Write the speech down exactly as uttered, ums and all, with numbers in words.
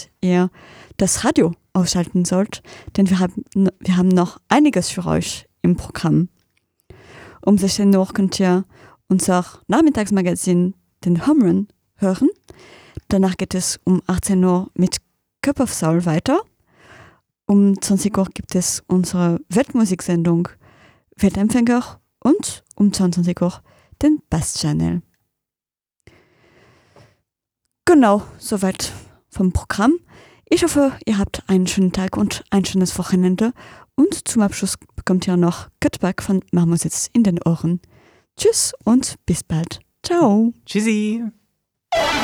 ihr das Radio ausschalten sollt, denn wir haben, wir haben noch einiges für euch im Programm. Um sechzehn Uhr könnt ihr unser Nachmittagsmagazin, den Home Run, hören. Danach geht es um achtzehn Uhr mit Cup of Soul weiter. Um zwanzig Uhr gibt es unsere Weltmusiksendung Weltempfänger und um zweiundzwanzig Uhr den Bass Channel. Genau, soweit vom Programm. Ich hoffe, ihr habt einen schönen Tag und ein schönes Wochenende. Und zum Abschluss bekommt ihr noch Cutback von Marmositz in den Ohren. Tschüss und bis bald. Ciao. Tschüssi.